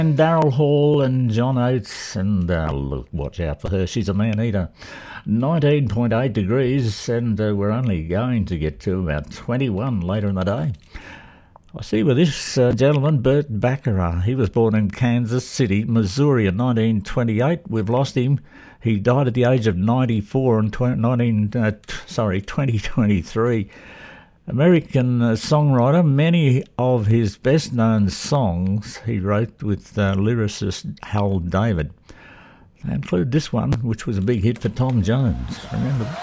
And Daryl Hall and John Oates, and look, watch out for her, she's a man-eater. 19.8 degrees, and we're only going to get to about 21 later in the day. I see with this gentleman, Burt Baccarat. He was born in Kansas City, Missouri in 1928. We've lost him. He died at the age of 94 in 2023. American songwriter. Many of his best-known songs he wrote with lyricist Hal David. They include this one, which was a big hit for Tom Jones. Remember that?